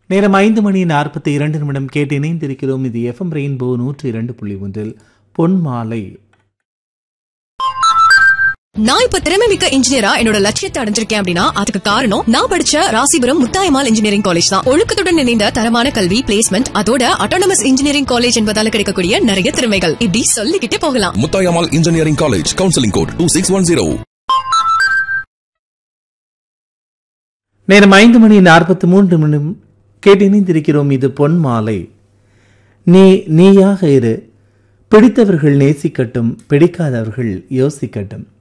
நேரம் 5:42 கேட்டு இணைந்திருக்கிறோம். இது எஃப்எம் ரெயின்போ 102.1 பொன்மாலை. நான் இப்ப திறமைமிக்க இன்ஜினியரா என்னோட லட்சியத்தை அடைஞ்சிருக்கேன் அப்படின்னா அதுக்கு காரணம் நான் படிச்ச ராசிபுரம் முத்தாயம்மாள் இன்ஜினியரிங் காலேஜ் தான். ஒழுக்கத்துடன் இணைந்த தரமான கல்வி, பிளேஸ்மெண்ட், அதோட அட்டானமஸ் இன்ஜினியரிங் காலேஜ் என்பதால கிடைக்கக்கூடிய நிறைய திறமைகள் இப்படி சொல்லிக்கிட்டே போகலாம். Muthayammal engineering college, counselling code 2610. நேரம் 5:43 கேட்டு இணைந்திருக்கிறோம். இது பொன்மாலை. நீயாக இரு, பிடித்தவர்கள் நேசிக்கட்டும், பிடிக்காதவர்கள் யோசிக்கட்டும்.